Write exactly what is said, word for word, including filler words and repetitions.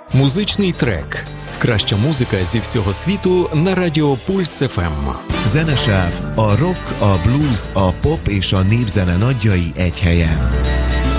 Музичний трек. Краща музика зі всього світу на Радіо Пульс еф ем. Zenesáv, a rock, a blues, a pop és a népzene nagyjai egy helyen.